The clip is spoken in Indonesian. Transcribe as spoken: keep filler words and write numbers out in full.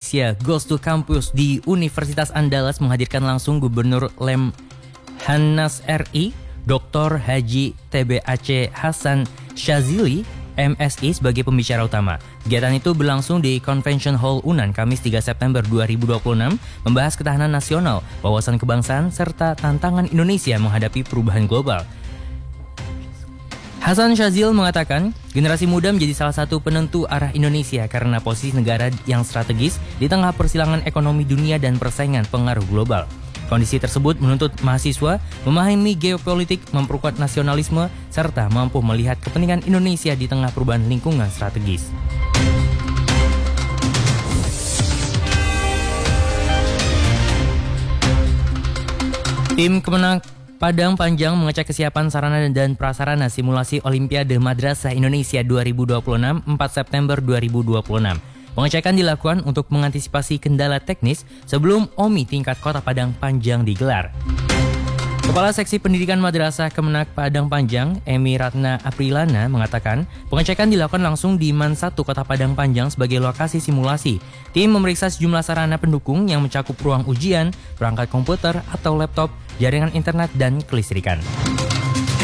Indonesia Goes to Campus di Universitas Andalas menghadirkan langsung Gubernur Lemhanas R I, Doktor Haji T B A C Hasan Syazili, M Si sebagai pembicara utama. Kegiatan itu berlangsung di Convention Hall Unan Kamis tiga September dua ribu dua puluh enam, membahas ketahanan nasional, wawasan kebangsaan, serta tantangan Indonesia menghadapi perubahan global. Hasan Syazil mengatakan, generasi muda menjadi salah satu penentu arah Indonesia karena posisi negara yang strategis di tengah persilangan ekonomi dunia dan persaingan pengaruh global. Kondisi tersebut menuntut mahasiswa memahami geopolitik, memperkuat nasionalisme, serta mampu melihat kepentingan Indonesia di tengah perubahan lingkungan strategis. Tim Kemenang Padang Panjang mengecek kesiapan sarana dan prasarana simulasi Olimpiade Madrasah Indonesia dua ribu dua puluh enam empat September dua ribu dua puluh enam. Pengecekan dilakukan untuk mengantisipasi kendala teknis sebelum O M I tingkat Kota Padang Panjang digelar. Kepala Seksi Pendidikan Madrasah Kemenak Padang Panjang, Emi Ratna Aprilana, mengatakan pengecekan dilakukan langsung di Man satu Kota Padang Panjang sebagai lokasi simulasi. Tim memeriksa sejumlah sarana pendukung yang mencakup ruang ujian, perangkat komputer atau laptop, jaringan internet, dan kelistrikan.